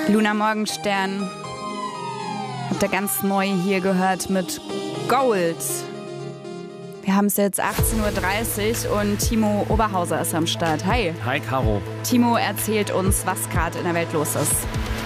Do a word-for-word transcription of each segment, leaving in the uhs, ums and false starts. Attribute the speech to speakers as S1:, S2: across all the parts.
S1: Luna Morgenstern habt ihr ganz neu hier gehört mit Gold. Wir haben es jetzt achtzehn Uhr dreißig und Timo Oberhauser ist am Start. Hi.
S2: Hi, Caro.
S1: Timo erzählt uns, was gerade in der Welt los ist.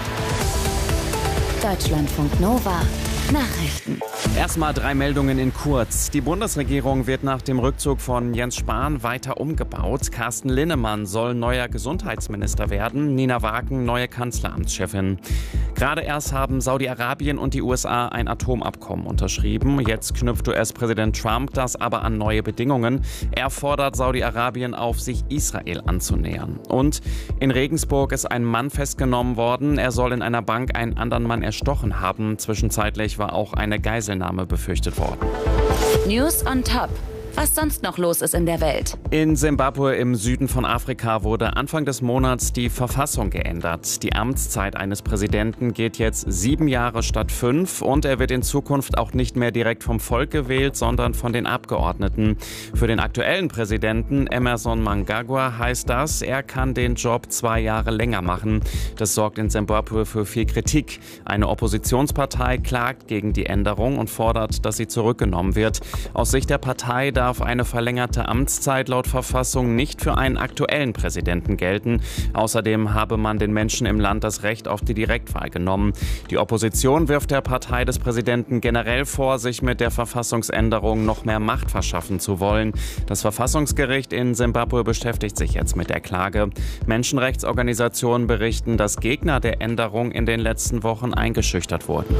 S3: Deutschlandfunk Nova. Nachrichten.
S2: Erstmal drei Meldungen in kurz. Die Bundesregierung wird nach dem Rückzug von Jens Spahn weiter umgebaut. Carsten Linnemann soll neuer Gesundheitsminister werden, Nina Wagen neue Kanzleramtschefin. Gerade erst haben Saudi-Arabien und die U S A ein Atomabkommen unterschrieben. Jetzt knüpft U S-Präsident Trump das aber an neue Bedingungen. Er fordert Saudi-Arabien auf, sich Israel anzunähern. Und in Regensburg ist ein Mann festgenommen worden. Er soll in einer Bank einen anderen Mann erstochen haben. Zwischenzeitlich war auch eine Geiselnahme befürchtet worden.
S3: News on top. Was sonst noch los ist in der Welt.
S2: In Simbabwe im Süden von Afrika wurde Anfang des Monats die Verfassung geändert. Die Amtszeit eines Präsidenten geht jetzt sieben Jahre statt fünf und er wird in Zukunft auch nicht mehr direkt vom Volk gewählt, sondern von den Abgeordneten. Für den aktuellen Präsidenten Emmerson Mnangagwa heißt das, er kann den Job zwei Jahre länger machen. Das sorgt in Simbabwe für viel Kritik. Eine Oppositionspartei klagt gegen die Änderung und fordert, dass sie zurückgenommen wird. Aus Sicht der Partei darf eine verlängerte Amtszeit laut Verfassung nicht für einen aktuellen Präsidenten gelten. Außerdem habe man den Menschen im Land das Recht auf die Direktwahl genommen. Die Opposition wirft der Partei des Präsidenten generell vor, sich mit der Verfassungsänderung noch mehr Macht verschaffen zu wollen. Das Verfassungsgericht in Simbabwe beschäftigt sich jetzt mit der Klage. Menschenrechtsorganisationen berichten, dass Gegner der Änderung in den letzten Wochen eingeschüchtert wurden.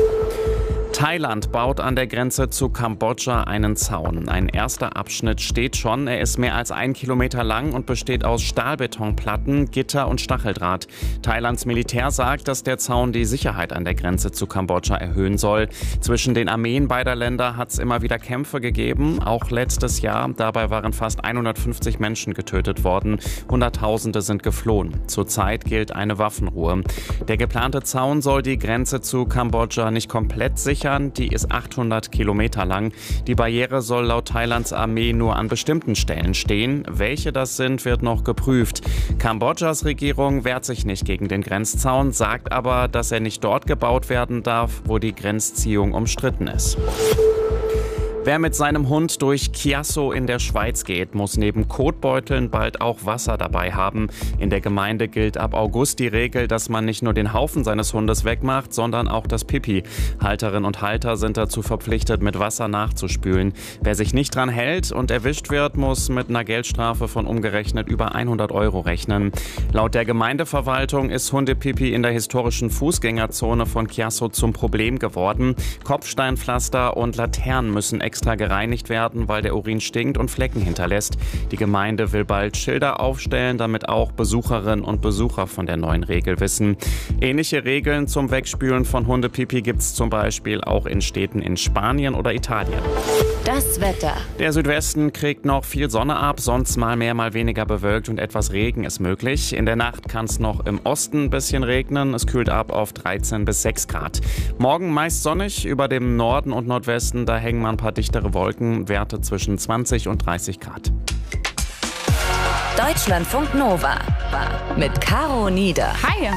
S2: Thailand baut an der Grenze zu Kambodscha einen Zaun. Ein erster Abschnitt steht schon. Er ist mehr als ein Kilometer lang und besteht aus Stahlbetonplatten, Gitter und Stacheldraht. Thailands Militär sagt, dass der Zaun die Sicherheit an der Grenze zu Kambodscha erhöhen soll. Zwischen den Armeen beider Länder hat es immer wieder Kämpfe gegeben, auch letztes Jahr. Dabei waren fast hundertfünfzig Menschen getötet worden. Hunderttausende sind geflohen. Zurzeit gilt eine Waffenruhe. Der geplante Zaun soll die Grenze zu Kambodscha nicht komplett sichern. Die ist achthundert Kilometer lang. Die Barriere soll laut Thailands Armee nur an bestimmten Stellen stehen. Welche das sind, wird noch geprüft. Kambodschas Regierung wehrt sich nicht gegen den Grenzzaun, sagt aber, dass er nicht dort gebaut werden darf, wo die Grenzziehung umstritten ist. Wer mit seinem Hund durch Chiasso in der Schweiz geht, muss neben Kotbeuteln bald auch Wasser dabei haben. In der Gemeinde gilt ab August die Regel, dass man nicht nur den Haufen seines Hundes wegmacht, sondern auch das Pipi. Halterinnen und Halter sind dazu verpflichtet, mit Wasser nachzuspülen. Wer sich nicht dran hält und erwischt wird, muss mit einer Geldstrafe von umgerechnet über hundert Euro rechnen. Laut der Gemeindeverwaltung ist Hundepipi in der historischen Fußgängerzone von Chiasso zum Problem geworden. Kopfsteinpflaster und Laternen müssen extra gereinigt werden, weil der Urin stinkt und Flecken hinterlässt. Die Gemeinde will bald Schilder aufstellen, damit auch Besucherinnen und Besucher von der neuen Regel wissen. Ähnliche Regeln zum Wegspülen von Hundepipi gibt es zum Beispiel auch in Städten in Spanien oder Italien.
S3: Das Wetter.
S2: Der Südwesten kriegt noch viel Sonne ab, sonst mal mehr, mal weniger bewölkt und etwas Regen ist möglich. In der Nacht kann es noch im Osten ein bisschen regnen. Es kühlt ab auf dreizehn bis sechs Grad. Morgen meist sonnig, über dem Norden und Nordwesten, da hängen mal ein paar dichtere Wolken, Werte zwischen zwanzig und dreißig Grad.
S3: Deutschlandfunk Nova mit Caro Nieder.
S1: Hi.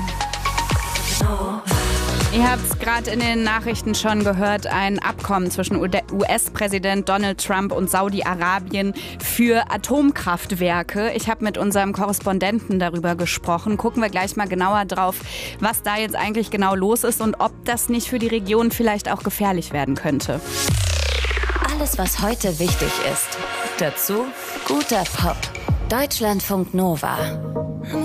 S1: Ihr habt es gerade in den Nachrichten schon gehört, ein Abkommen zwischen U S-Präsident Donald Trump und Saudi-Arabien für Atomkraftwerke. Ich habe mit unserem Korrespondenten darüber gesprochen. Gucken wir gleich mal genauer drauf, was da jetzt eigentlich genau los ist und ob das nicht für die Region vielleicht auch gefährlich werden könnte.
S3: Alles, was heute wichtig ist. Dazu guter Pop. Deutschlandfunk Nova.